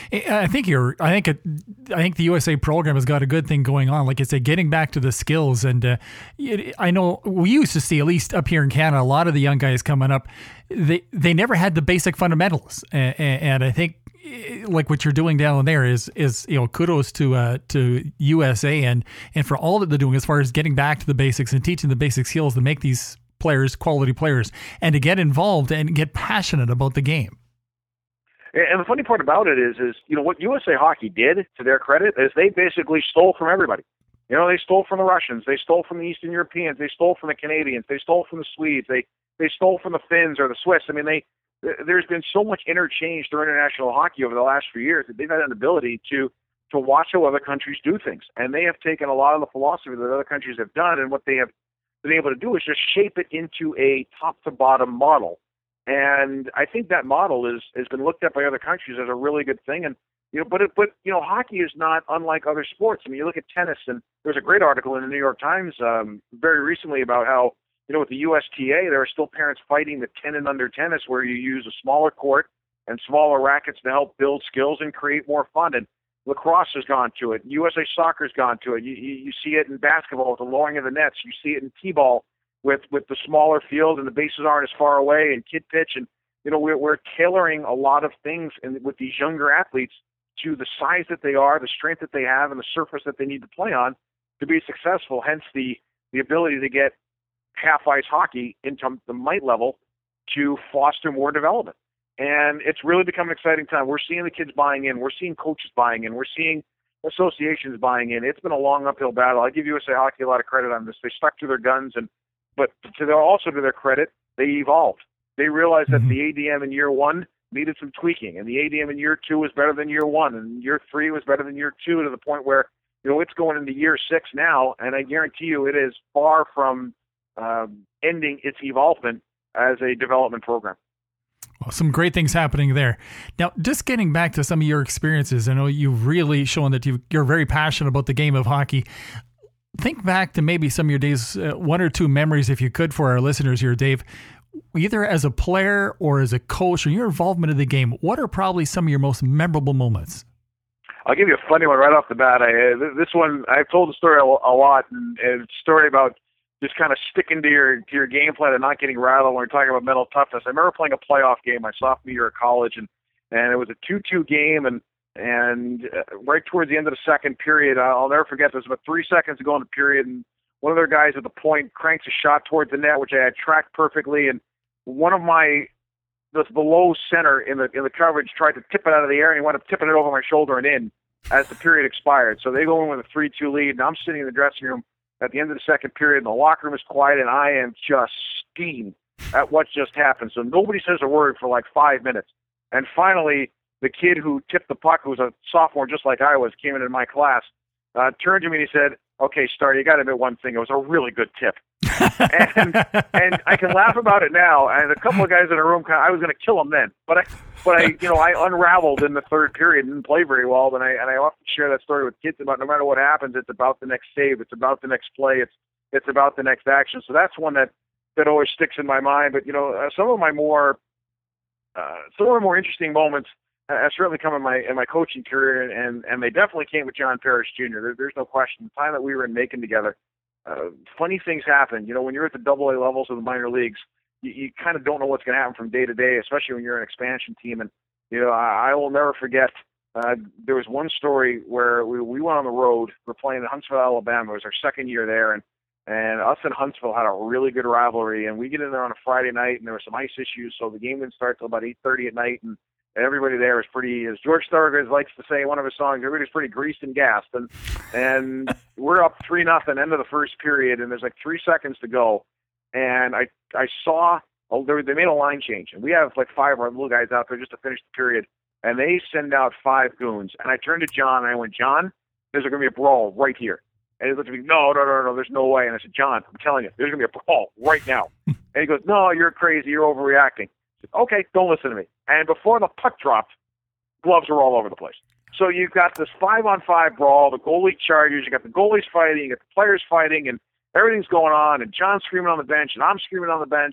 I think you're. I think. It, I think the U S A program has got a good thing going on. Like I said, getting back to the skills, and uh, it, I know we used to see, at least up here in Canada, a lot of the young guys coming up. They they never had the basic fundamentals, and, and I think like what you're doing down there is is you know kudos to uh, to U S A and and for all that they're doing as far as getting back to the basics and teaching the basic skills to make these players quality players and to get involved and get passionate about the game. And the funny part about it is, is you know, what U S A Hockey did, to their credit, is they basically stole from everybody. You know, they stole from the Russians, they stole from the Eastern Europeans, they stole from the Canadians, they stole from the Swedes, they they stole from the Finns or the Swiss. I mean, they there's been so much interchange through international hockey over the last few years that they've had an ability to to watch how other countries do things, and they have taken a lot of the philosophy that other countries have done, and what they have been able to do is just shape it into a top-to-bottom model. And I think that model is has been looked at by other countries as a really good thing. And you know, but it, but you know, hockey is not unlike other sports. I mean, you look at tennis, and there's a great article in the New York Times um, very recently about how, you know, with the U S T A, there are still parents fighting the ten and under tennis, where you use a smaller court and smaller rackets to help build skills and create more fun. And lacrosse has gone to it. U S A Soccer's gone to it. You, you, you see it in basketball with the lowering of the nets. You see it in t-ball with with the smaller field and the bases aren't as far away, and kid pitch. And you know, we're, we're tailoring a lot of things in, with these younger athletes to the size that they are, the strength that they have, and the surface that they need to play on to be successful. Hence the the ability to get half-ice hockey into the mite level to foster more development. And it's really become an exciting time. We're seeing the kids buying in. We're seeing coaches buying in. We're seeing associations buying in. It's been a long uphill battle. I give U S A Hockey a lot of credit on this. They stuck to their guns, and but to their, also to their credit, they evolved. They realized that the A D M in year one needed some tweaking, and the A D M in year two was better than year one, and year three was better than year two, to the point where, you know, it's going into year six now, and I guarantee you it is far from um, ending its evolvement as a development program. Well, some great things happening there. Now, just getting back to some of your experiences, I know you've really shown that you you're very passionate about the game of hockey. Think back to maybe some of your days, uh, one or two memories, if you could, for our listeners here, Dave, either as a player or as a coach or your involvement in the game. What are probably some of your most memorable moments? I'll give you a funny one right off the bat. I, uh, this one, I've told the story a, a lot, and, and it's a story about just kind of sticking to your to your game plan and not getting rattled when we're talking about mental toughness. I remember playing a playoff game my sophomore year of college, and, and it was a two two game, and and uh, right towards the end of the second period, I'll never forget, there was about three seconds to go in the period, and one of their guys at the point cranks a shot towards the net, which I had tracked perfectly, and one of my the below center in the in the coverage tried to tip it out of the air, and he wound up tipping it over my shoulder and in as the period expired. So they go in with a three two lead, and I'm sitting in the dressing room at the end of the second period, and the locker room is quiet, and I am just steamed at what just happened. So nobody says a word for like five minutes. And finally, the kid who tipped the puck, who was a sophomore just like I was, came into my class, uh, turned to me and he said, "Okay, Star, you got to admit one thing. It was a really good tip." and and I can laugh about it now. And a couple of guys in the room, I was going to kill him then, but I, but I, you know, I unraveled in the third period and didn't play very well. And I and I often share that story with kids about no matter what happens, it's about the next save, it's about the next play, it's it's about the next action. So that's one that that always sticks in my mind. But you know, uh, some of my more uh, some of the more interesting moments have certainly come in my in my coaching career, and and they definitely came with John Parrish Junior There, there's no question. The time that we were in Macon together, uh, funny things happen. You know, when you're at the double A levels of the minor leagues, you, you kind of don't know what's going to happen from day to day, especially when you're an expansion team. And you know, I, I will never forget. Uh, there was one story where we we went on the road. We're playing in Huntsville, Alabama. It was our second year there, and and us and Huntsville had a really good rivalry. And we get in there on a Friday night, and there were some ice issues, so the game didn't start till about eight thirty at night. And everybody there was pretty, as George Thorogood likes to say in one of his songs, everybody's pretty greased and gassed. And and we're up three nothing end of the first period, and there's like three seconds to go. And I I saw oh, they, they made a line change, and we have like five of our little guys out there just to finish the period. And they send out five goons. And I turned to John, and I went, "John, there's going to be a brawl right here." And he looked at me, no, no, no, no, there's no way. And I said, "John, I'm telling you, there's going to be a brawl right now." And he goes, "No, you're crazy. You're overreacting." I said, "Okay, don't listen to me." And before the puck dropped, gloves were all over the place. So you've got this five-on-five brawl, the goalie charges, you got the goalies fighting, you got the players fighting, and everything's going on, and John's screaming on the bench, and I'm screaming on the bench, and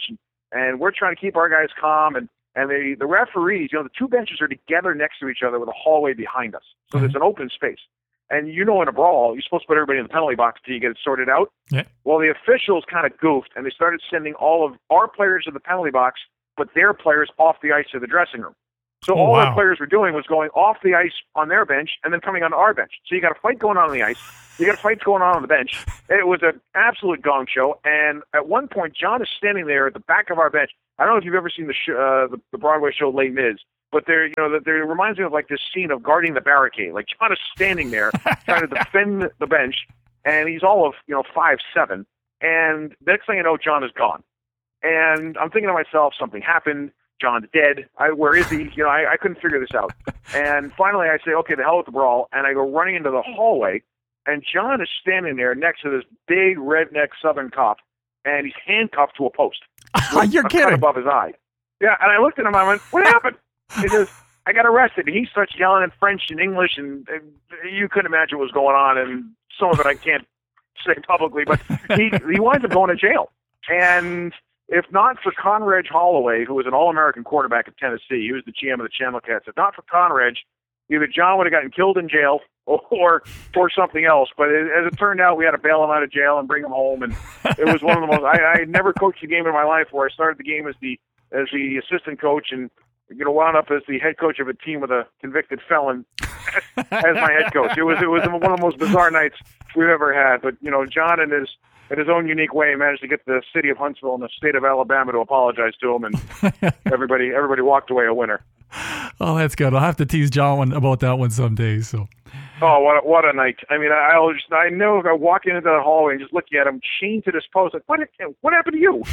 and we're trying to keep our guys calm, and and the the referees, you know, the two benches are together next to each other with a hallway behind us, so mm-hmm. there's an open space. And you know, in a brawl, you're supposed to put everybody in the penalty box until you get it sorted out. Yeah. Well, the officials kind of goofed, and they started sending all of our players to the penalty box, but their players off the ice to the dressing room. So oh, all wow. our players were doing was going off the ice on their bench and then coming on our bench. So you got a fight going on on the ice. You got a fight going on on the bench. It was an absolute gong show. And at one point, John is standing there at the back of our bench. I don't know if you've ever seen the sh- uh, the, the Broadway show Les Mis, but there, you know, that there reminds me of like this scene of guarding the barricade. Like John is standing there trying to defend the bench, and he's all of you know five seven. And next thing I know, John is gone. And I'm thinking to myself, something happened. John's dead. I, where is he? You know, I, I couldn't figure this out. And finally, I say, okay, the hell with the brawl. And I go running into the hallway, and John is standing there next to this big redneck Southern cop, and he's handcuffed to a post. You're a kidding. Cut above his eye. Yeah, and I looked at him. I went, "What happened?" He says, "I got arrested." And he starts yelling in French and English, and, and you couldn't imagine what was going on. And some of it I can't say publicly, but he he winds up going to jail. And if not for Conrad Holloway, who was an All-American quarterback at Tennessee, he was the G M of the Chandler Cats. If not for Conrad, either John would have gotten killed in jail or or something else. But it, as it turned out, we had to bail him out of jail and bring him home. And it was one of the most. I, I had never coached a game in my life where I started the game as the as the assistant coach and you know wound up as the head coach of a team with a convicted felon as my head coach. It was it was one of the most bizarre nights we've ever had. But you know, John in his in his own unique way managed to get the city of Huntsville and the state of Alabama to apologize to him, and everybody everybody walked away a winner. Oh, that's good. I'll have to tease John about that one someday. So. Oh, what a, what a night! I mean, I I'll just I know if I walk into the hallway and just look at him chained to this post, like what what happened to you?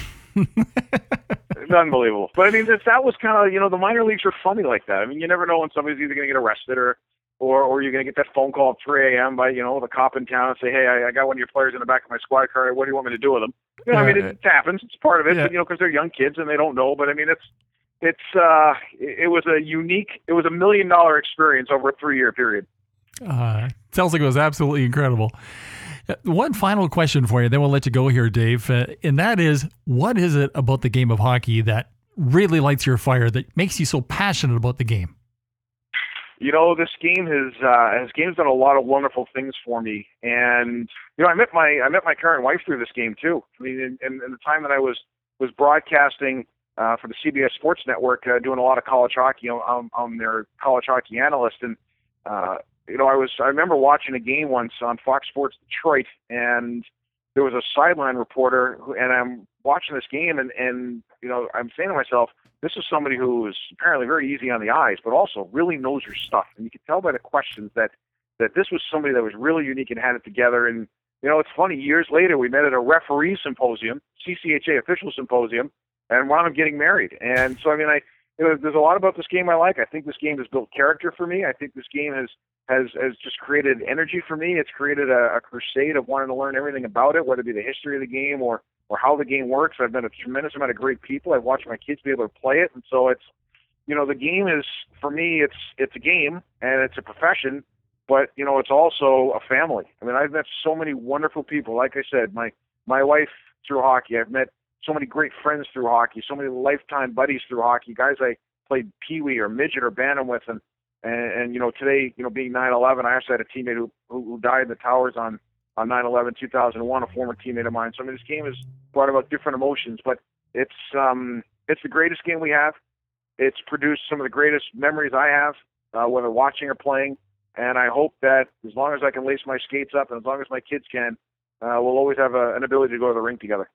It's unbelievable. But I mean, that that was kind of you know the minor leagues are funny like that. I mean, you never know when somebody's either going to get arrested or or or you're going to get that phone call at three a.m. by you know the cop in town and say, hey, I, I got one of your players in the back of my squad car. What do you want me to do with them? You know, yeah, I mean, it, it happens. It's part of it. Yeah. But, you know, because they're young kids and they don't know. But I mean, it's it's uh, it, it was a unique, it was a million dollar experience over a three year period. Uh, sounds like it was absolutely incredible. Uh, one final question for you, then we'll let you go here, Dave. Uh, and that is, what is it about the game of hockey that really lights your fire, that makes you so passionate about the game? You know, this game has uh, this game's done a lot of wonderful things for me, and you know, I met my I met my current wife through this game too. I mean, in, in, in the time that I was was broadcasting uh, for the C B S Sports Network, uh, doing a lot of college hockey, you know, I'm, I'm their college hockey analyst, and uh, you know, I was I remember watching a game once on Fox Sports Detroit, and there was a sideline reporter, who, and I'm watching this game, and and you know, I'm saying to myself, this is somebody who is apparently very easy on the eyes, but also really knows your stuff. And you can tell by the questions that, that this was somebody that was really unique and had it together. And, you know, it's funny, years later, we met at a referee symposium, C C H A official symposium, and wound up getting married. And so, I mean, I you know, there's a lot about this game I like. I think this game has built character for me. I think this game has has, has just created energy for me. It's created a, a crusade of wanting to learn everything about it, whether it be the history of the game or or how the game works. I've met a tremendous amount of great people. I've watched my kids be able to play it. And so it's, you know, the game is, for me, it's it's a game and it's a profession, but, you know, it's also a family. I mean, I've met so many wonderful people. Like I said, my, my wife through hockey. I've met so many great friends through hockey, so many lifetime buddies through hockey, guys I played peewee or midget or bantam with. And, and, and you know, today, you know, being nine eleven, I actually had a teammate who, who, who died in the towers on, on nine eleven two thousand one, a former teammate of mine. So, I mean, this game has brought about different emotions, but it's um, it's the greatest game we have. It's produced some of the greatest memories I have, uh, whether watching or playing, and I hope that as long as I can lace my skates up and as long as my kids can, uh, we'll always have a, an ability to go to the rink together.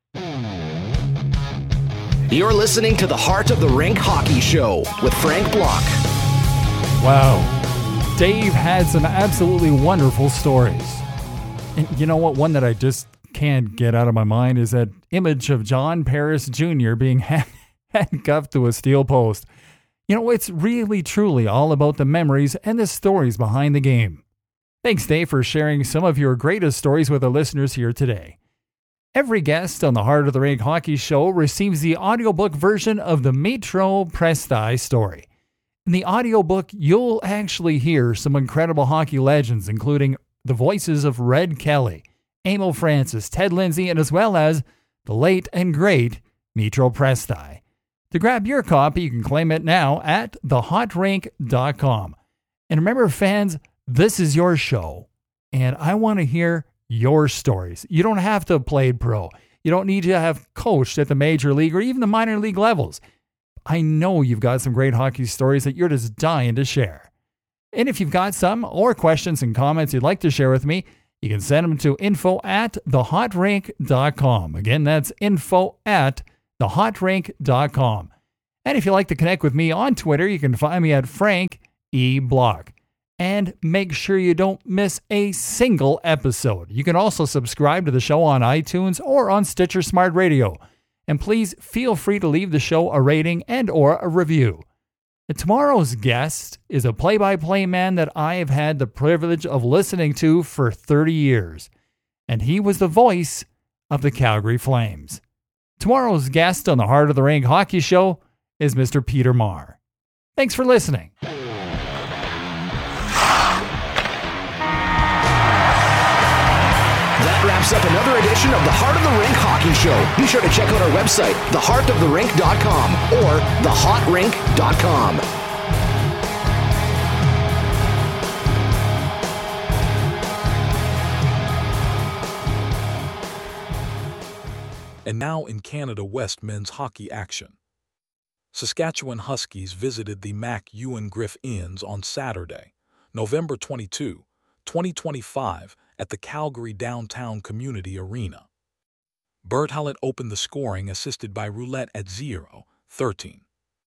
You're listening to the Heart of the Rink Hockey Show with Frank Block. Wow. Dave had some absolutely wonderful stories. And you know what? One that I just can't get out of my mind is that image of John Paris Junior being handcuffed to a steel post. You know, it's really, truly all about the memories and the stories behind the game. Thanks, Dave, for sharing some of your greatest stories with our listeners here today. Every guest on the Heart of the Rink Hockey Show receives the audiobook version of the Metro Presti story. In the audiobook, you'll actually hear some incredible hockey legends, including the voices of Red Kelly, Emil Francis, Ted Lindsay, and as well as the late and great Mitro Presti. To grab your copy, you can claim it now at the hot rink dot com. And remember, fans, this is your show, and I want to hear your stories. You don't have to have played pro. You don't need to have coached at the major league or even the minor league levels. I know you've got some great hockey stories that you're just dying to share. And if you've got some or questions and comments you'd like to share with me, you can send them to info at the hot rink dot com. Again, that's info at the hot rink dot com. And if you'd like to connect with me on Twitter, you can find me at Frank E. Block. And make sure you don't miss a single episode. You can also subscribe to the show on iTunes or on Stitcher Smart Radio. And please feel free to leave the show a rating and or a review. Tomorrow's guest is a play-by-play man that I have had the privilege of listening to for thirty years. And he was the voice of the Calgary Flames. Tomorrow's guest on the Heart of the Rink Hockey Show is Mister Peter Maher. Thanks for listening. That wraps up another edition of the Heart of the Rink Hockey Show. Be sure to check out our website, the heart of the rink dot com or the hot rink dot com. And now in Canada West men's hockey action. Saskatchewan Huskies visited the Mac Ewan Griff Inns on Saturday, November twenty-second, twenty twenty-five, at the Calgary Downtown Community Arena. Bert Hallett opened the scoring, assisted by Roulette at zero thirteen.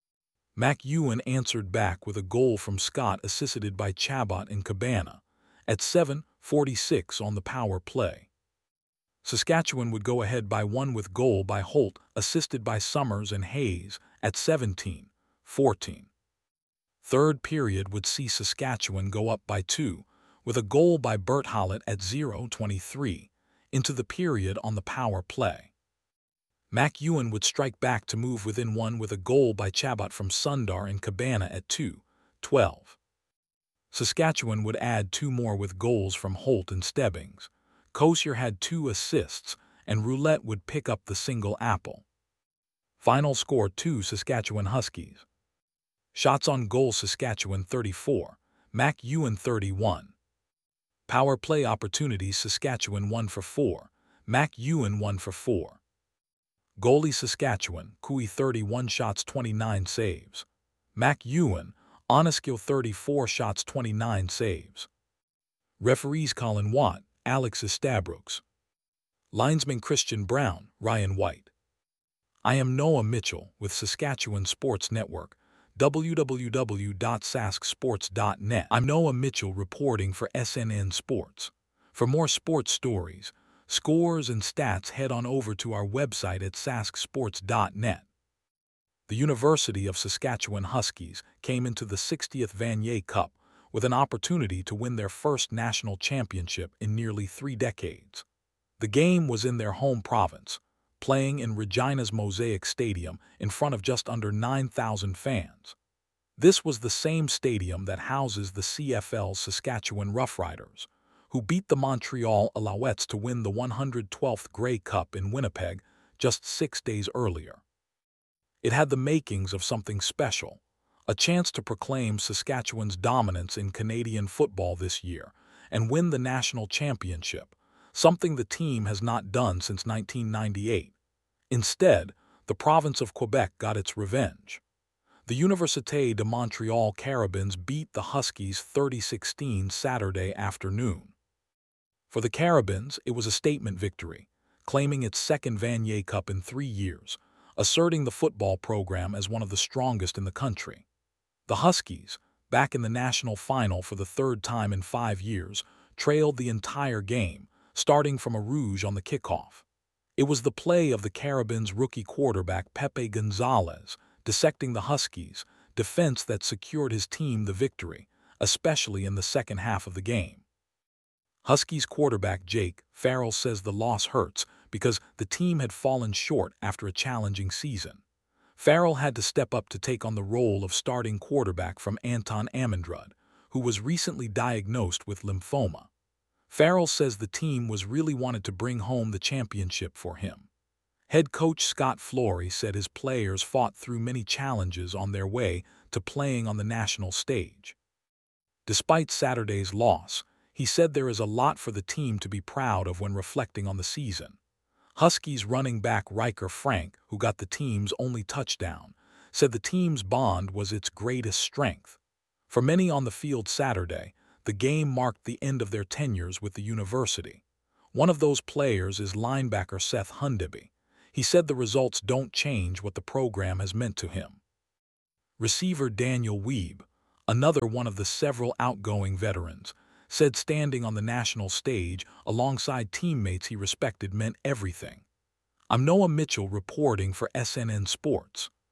Mac Ewan answered back with a goal from Scott, assisted by Chabot and Cabana, at seven forty-six on the power play. Saskatchewan would go ahead by one with goal by Holt, assisted by Summers and Hayes, at seventeen fourteen. Third period would see Saskatchewan go up by two, with a goal by Bert Hallett at zero twenty-three, into the period on the power play. Mac Ewan would strike back to move within one with a goal by Chabot from Sundar and Cabana at two twelve. Saskatchewan would add two more with goals from Holt and Stebbings. Kosier had two assists, and Roulette would pick up the single apple. Final score two Saskatchewan Huskies. Shots on goal Saskatchewan thirty-four, Mac Ewan thirty-one. Power play opportunities Saskatchewan one for four, Mac Ewan one for four. Goalie Saskatchewan, Cooey thirty-one shots twenty-nine saves. Mac Ewan, Oneskill thirty-four shots twenty-nine saves. Referees Colin Watt, Alex Estabrooks. Linesman Christian Brown, Ryan White. I am Noah Mitchell with Saskatchewan Sports Network, w w w dot sask sports dot net. I'm Noah Mitchell reporting for S N N Sports. For more sports stories, scores, and stats, head on over to our website at sask sports dot net. The University of Saskatchewan Huskies came into the sixtieth Vanier Cup with an opportunity to win their first national championship in nearly three decades. The game was in their home province, playing in Regina's Mosaic Stadium in front of just under nine thousand fans. This was the same stadium that houses the C F L's Saskatchewan Roughriders, who beat the Montreal Alouettes to win the one hundred twelfth Grey Cup in Winnipeg just six days earlier. It had the makings of something special, a chance to proclaim Saskatchewan's dominance in Canadian football this year and win the national championship, something the team has not done since nineteen ninety-eight. Instead, the province of Quebec got its revenge. The Université de Montréal Carabins beat the Huskies thirty sixteen Saturday afternoon. For the Carabins, it was a statement victory, claiming its second Vanier Cup in three years, asserting the football program as one of the strongest in the country. The Huskies, back in the national final for the third time in five years, trailed the entire game, starting from a rouge on the kickoff. It was the play of the Carabins' rookie quarterback Pepe Gonzalez, dissecting the Huskies' defense that secured his team the victory, especially in the second half of the game. Huskies quarterback Jake Farrell says the loss hurts because the team had fallen short after a challenging season. Farrell had to step up to take on the role of starting quarterback from Anton Amendrud, who was recently diagnosed with lymphoma. Farrell says the team was really wanted to bring home the championship for him. Head coach Scott Flory said his players fought through many challenges on their way to playing on the national stage. Despite Saturday's loss, he said there is a lot for the team to be proud of when reflecting on the season. Huskies running back Riker Frank, who got the team's only touchdown, said the team's bond was its greatest strength. For many on the field Saturday, the game marked the end of their tenures with the university. One of those players is linebacker Seth Hundeby. He said the results don't change what the program has meant to him. Receiver Daniel Weeb, another one of the several outgoing veterans, said standing on the national stage alongside teammates he respected meant everything. I'm Noah Mitchell reporting for S N N Sports.